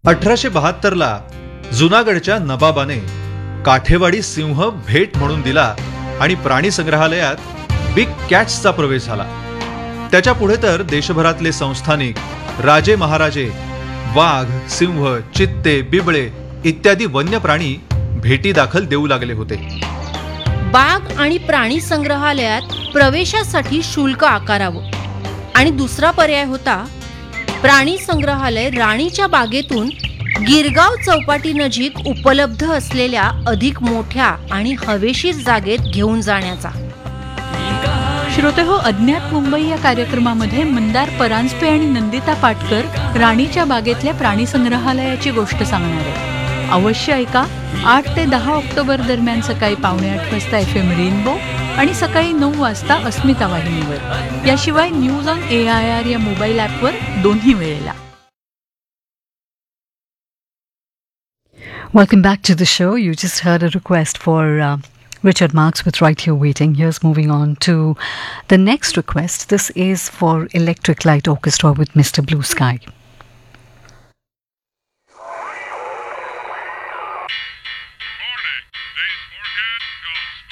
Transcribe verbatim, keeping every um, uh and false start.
अठराशे बहात्तरला जुनागडच्या नबाबाने काठेवाडी सिंह भेट म्हणून दिला आणि प्राणी संग्रहालयात बिग कॅट्सचा प्रवेश झाला. त्याच्या पुढे तर देशभरातले संस्थानिक राजे महाराजे वाघ, सिंह, चित्ते, बिबळे इत्यादी वन्य प्राणी भेटी दाखल देऊ लागले होते. बाग आणि प्राणी संग्रहालयात प्रवेशासाठी शुल्क आकारावं आणि दुसरा पर्याय होता प्राणी संग्रहालय राणीच्या बागेतून गिरगाव चौपाटी नजीक उपलब्ध असलेल्या अधिक मोठ्या आणि हवेशीर जागेत घेऊन जाण्याचा. श्रोतेहो, अज्ञात मुंबई या कार्यक्रमामध्ये मंदार परांजपे आणि नंदिता पाटकर राणीच्या बागेतल्या प्राणी संग्रहालयाची गोष्ट सांगणार आहे. अवश्य ऐका. आठ ते दहा ऑक्टोबर दरम्यान सकाळी पावणे आठ वाजता एफ एम रेनबो आणि सकाळी नऊ वाजता अस्मिता वाहिनीवर. याशिवाय news on A I R या मोबाईल ॲपवर दोन्ही वेळेला. Welcome back to the show. You just heard a request for uh, Richard Marx with Right Here Waiting. Here's moving on to the next request. This is for Electric Light Orchestra with Mister Blue Sky.